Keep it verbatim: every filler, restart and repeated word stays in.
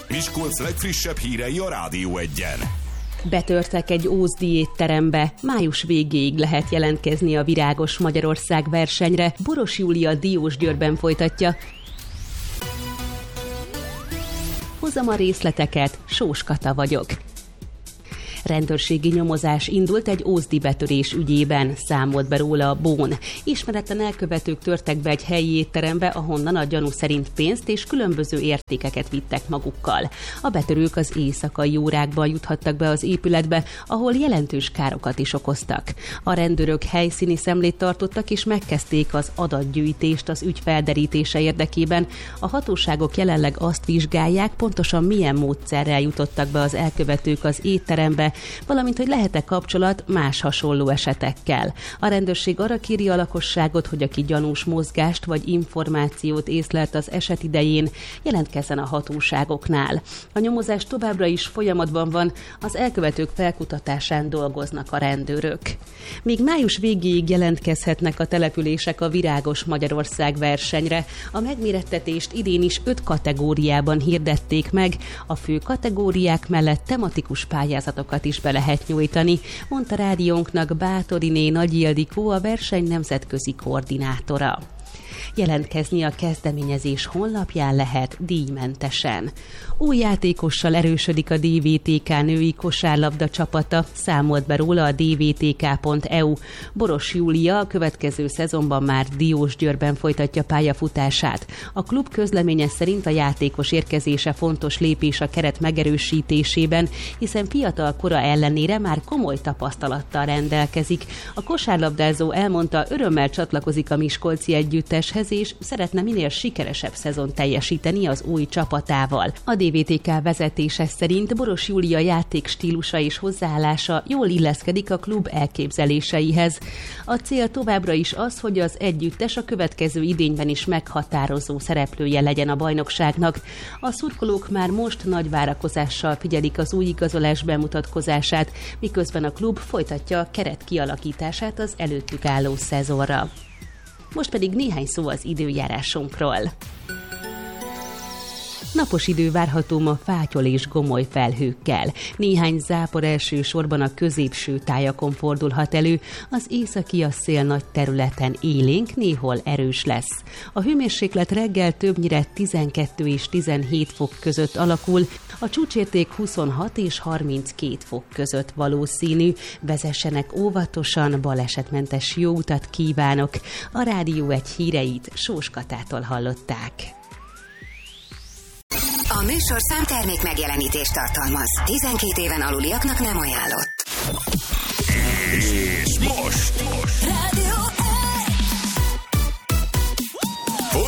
Miskolc legfrissebb hírei a Rádió Egyen. Betörtek egy ózdi étterembe. Május végéig lehet jelentkezni a Virágos Magyarország versenyre. Boros Júlia Diósgyőrben folytatja. Hozom a részleteket, Sós Kata vagyok. Rendőrségi nyomozás indult egy ózdi betörés ügyében, számolt be róla a Bón. Ismeretlen elkövetők törtek be egy helyi étterembe, ahonnan a gyanú szerint pénzt és különböző értékeket vittek magukkal. A betörők az éjszakai órákban juthattak be az épületbe, ahol jelentős károkat is okoztak. A rendőrök helyszíni szemlét tartottak és megkezdték az adatgyűjtést az ügy felderítése érdekében. A hatóságok jelenleg azt vizsgálják, pontosan milyen módszerrel jutottak be az elkövetők az étterembe, valamint hogy lehet-e kapcsolat más hasonló esetekkel. A rendőrség arra kéri a lakosságot, hogy aki gyanús mozgást vagy információt észlelt az eset idején, jelentkezzen a hatóságoknál. A nyomozás továbbra is folyamatban van, az elkövetők felkutatásán dolgoznak a rendőrök. Még május végéig jelentkezhetnek a települések a Virágos Magyarország versenyre. A megmérettetést idén is öt kategóriában hirdették meg. A fő kategóriák mellett tematikus pályázatokat is be lehet nyújtani, mondta rádiónknak Bátoriné Nagy Ildikó, a verseny nemzetközi koordinátora. Jelentkezni a kezdeményezés honlapján lehet díjmentesen. Új játékossal erősödik a dé vé té ká női kosárlabda csapata, számolt be róla a dé vé té ká pont e u. Boros Júlia a következő szezonban már Diósgyőrben folytatja pályafutását. A klub közleménye szerint a játékos érkezése fontos lépés a keret megerősítésében, hiszen fiatal kora ellenére már komoly tapasztalattal rendelkezik. A kosárlabdázó elmondta, örömmel csatlakozik a miskolci együtteshez, és szeretne minél sikeresebb szezon teljesíteni az új csapatával. A dé vé té ká vezetése szerint Boros Júlia játék stílusa és hozzáállása jól illeszkedik a klub elképzeléseihez. A cél továbbra is az, hogy az együttes a következő idényben is meghatározó szereplője legyen a bajnokságnak. A szurkolók már most nagy várakozással figyelik az új igazolás bemutatkozását, miközben a klub folytatja a keret kialakítását az előttük álló szezonra. Most pedig néhány szó az időjárásunkról. Napos idő várható ma fátyol és gomoly felhőkkel. Néhány zápor elsősorban a középső tájakon fordulhat elő, az északi a szél nagy területen élénk, néhol erős lesz. A hőmérséklet reggel többnyire tizenkettő és tizenhét fok között alakul, a csúcsérték huszonhat és harminckét fok között valószínű. Vezessenek óvatosan, balesetmentes jó utat kívánok. A Rádió egy híreit Sós Katától hallották. A műsor számtermék megjelenítést tartalmaz. tizenkét éven aluliaknak nem ajánlott. És most, most